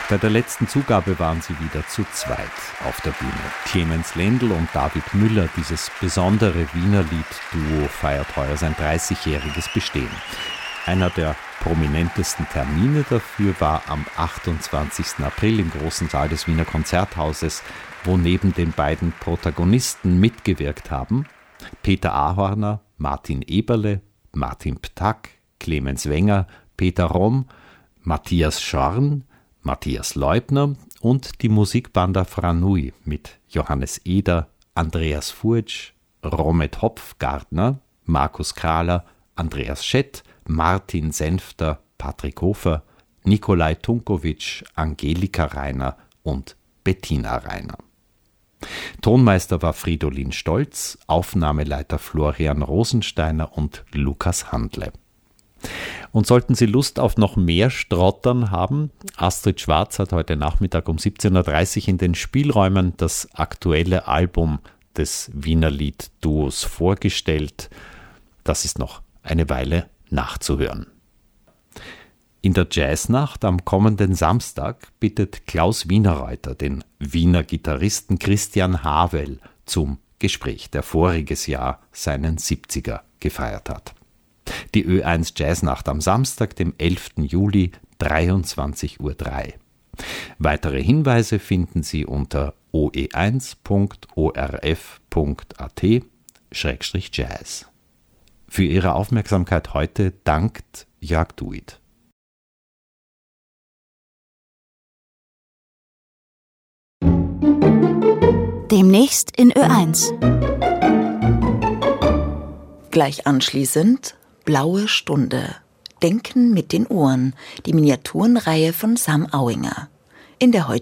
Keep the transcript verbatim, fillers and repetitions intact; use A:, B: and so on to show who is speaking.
A: Bei der letzten Zugabe waren sie wieder zu zweit auf der Bühne. Clemens Lendl und David Müller, dieses besondere Wienerlied-Duo, feiert heuer sein dreißigjähriges Bestehen. Einer der prominentesten Termine dafür war am achtundzwanzigsten April im großen Saal des Wiener Konzerthauses, wo neben den beiden Protagonisten mitgewirkt haben Peter Ahorner, Martin Eberle, Martin Ptack, Clemens Wenger, Peter Romm, Matthias Schorn, Matthias Leubner und die Musikbanda Franui mit Johannes Eder, Andreas Furtsch, Romet Hopfgartner, Markus Krahler, Andreas Schett, Martin Senfter, Patrick Hofer, Nikolai Tunkovic, Angelika Reiner und Bettina Reiner. Tonmeister war Fridolin Stolz, Aufnahmeleiter Florian Rosensteiner und Lukas Handle. Und sollten Sie Lust auf noch mehr Strottern haben, Astrid Schwarz hat heute Nachmittag um siebzehn Uhr dreißig in den Spielräumen das aktuelle Album des Wienerlied-Duos vorgestellt. Das ist noch eine Weile nachzuhören. In der Jazznacht am kommenden Samstag bittet Klaus Wienerreuter den Wiener Gitarristen Christian Havel zum Gespräch, der voriges Jahr seinen siebziger gefeiert hat. Die Ö eins Jazznacht am Samstag, dem elften Juli, dreiundzwanzig Uhr drei. Weitere Hinweise finden Sie unter o e eins punkt o r f punkt a t schrägstrich jazz. Für Ihre Aufmerksamkeit heute dankt Jörg Duit.
B: Demnächst in Ö eins.
C: Gleich anschließend Blaue Stunde. Denken mit den Ohren. Die Miniaturenreihe von Sam Auinger. In der heutigen